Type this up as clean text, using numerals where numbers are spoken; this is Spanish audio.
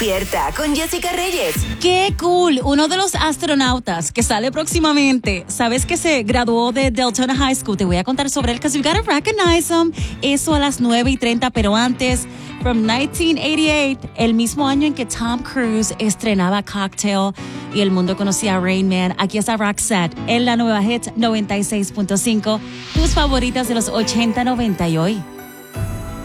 Despierta con Jessica Reyes. ¡Qué cool! Uno de los astronautas que sale próximamente, ¿sabes que se graduó de Deltona High School? Te voy a contar sobre él, because you gotta recognize him. Eso a las 9:30, pero antes, from 1988, el mismo año en que Tom Cruise estrenaba Cocktail y el mundo conocía a Rain Man. Aquí está Roxette en la nueva hit 96.5. Tus favoritas de los 80, 90 y hoy.